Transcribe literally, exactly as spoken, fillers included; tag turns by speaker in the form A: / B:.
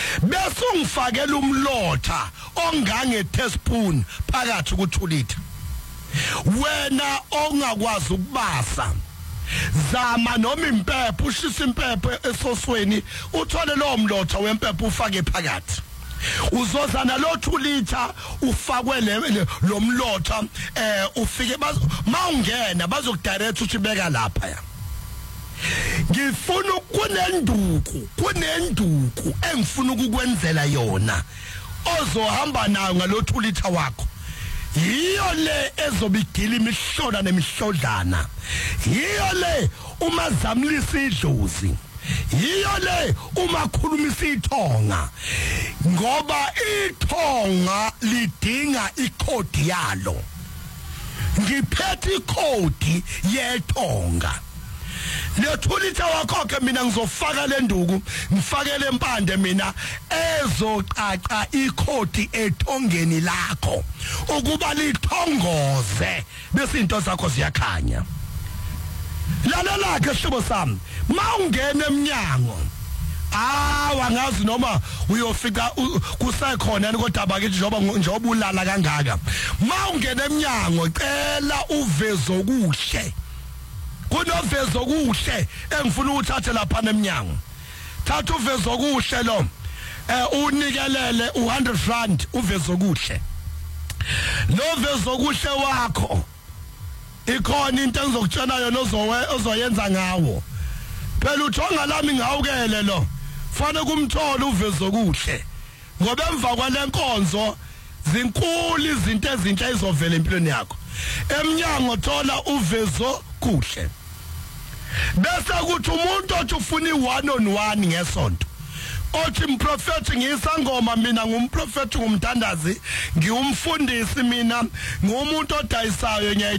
A: bese ungifakela umlotha ongange teaspoon phakathi ku two liter wena ongakwazi ukubasa zama noma impepho ushisa impepho esosweni uthole lo mlotha wempepho ufake phakathi uzozana lo two liter ufakwe lo mlotha eh ufike mawungena bazokudirect uthi beka lapha ya ngifuna kunenduku kunenduku engifuna ukukwenzela yona ozohamba nayo ngalo two liter wakho yiyo le ezobigila imihlola nemihlodlana yiyo le uma zamlisa idlozi yiyo le uma khulumisa ithonga ngoba ithonga lidinga ikhodi yalo ngiphethe ikhodi yethonga le two liter wakho ke mina ngizofaka le nduku ngifakele empande mina ezocaca ikhodi ethongeni lakho ukuba lithongoze bese into zakho ziyakhanya lalela ke hlobo sami mawungena eminyango ah wangazi noma uyofika kusekhona kodwa bakithi njoba njoba ulala kangaka mawungena eminyango cela uvezo kuhle kunovezo kuhle engifuna uthathe lapha eminyango thatha uvezo kuhle lo eh unikelele u one hundred rand uvezo kuhle lo vezo kuhle wakho ikhona into engizokutshela yona ozowe ozoyenza ngawo phela uthonga lami ngawukele lo fanele kumthola uvezo kuhle ngoba emva kwalenkonzo zinkulu izinto ezinhle ezovela empilweni yakho eminyango thola uvezo kuhle bese kuthi umuntu othi ufuna i-one on one ngesonto othi mprofeti ngiyisangoma mina ngumprofeti ngumdandazi ngiyumfundisi mina ngumuntu odayisayo